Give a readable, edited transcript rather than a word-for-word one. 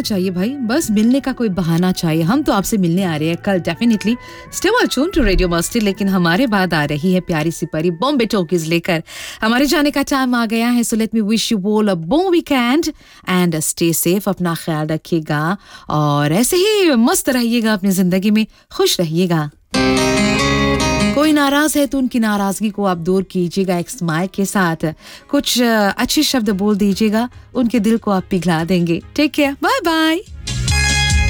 चाहिए भाई, बस मिलने का कोई बहाना चाहिए. हम तो आपसे मिलने आ रहे हैं कल definitely. Stay tune to radio मस्ती. लेकिन हमारे बाद आ रही है प्यारी सी परी बॉम्बे टॉकीज लेकर. हमारे जाने का टाइम आ गया है. So let me wish you all a bone weekend and stay safe. अपना ख्याल रखिएगा और ऐसे ही मस्त रहिएगा अपनी जिंदगी में, खुश रहिएगा. कोई नाराज है तो उनकी नाराजगी को आप दूर कीजिएगा एक स्माइल के साथ. कुछ अच्छे शब्द बोल दीजिएगा, उनके दिल को आप पिघला देंगे. Take care, bye bye.